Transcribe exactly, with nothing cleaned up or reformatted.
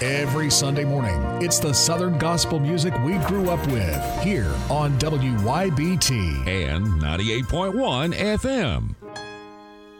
Every Sunday morning, it's the Southern gospel music we grew up with here on W Y B T and ninety-eight point one F M.